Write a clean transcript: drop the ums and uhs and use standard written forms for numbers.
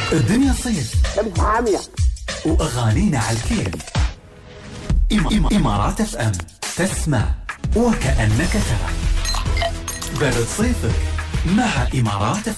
الدنيا صيف لابس حامية وأغانينا على الكيف. إمارات اف ام تسمع وكأنك ترى. برد صيفك مع إمارات